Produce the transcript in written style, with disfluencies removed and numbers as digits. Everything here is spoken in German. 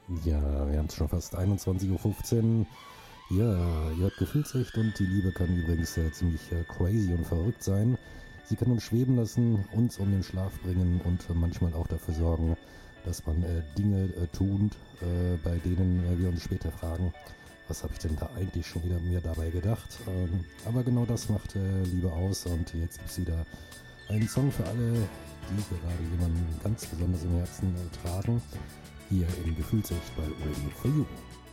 Ja, wir haben es schon fast 21:15 Uhr. Ja, ihr hört Gefühlsecht und die Liebe kann übrigens ziemlich crazy und verrückt sein. Sie kann uns schweben lassen, uns um den Schlaf bringen und manchmal auch dafür sorgen, dass man Dinge tut, bei denen wir uns später fragen, was habe ich denn da eigentlich schon wieder mir dabei gedacht. Aber genau das macht Liebe aus und jetzt gibt es wieder einen Song für alle, die gerade jemanden ganz besonders im Herzen tragen. Hier im Gefühlsecht bei Radio for You.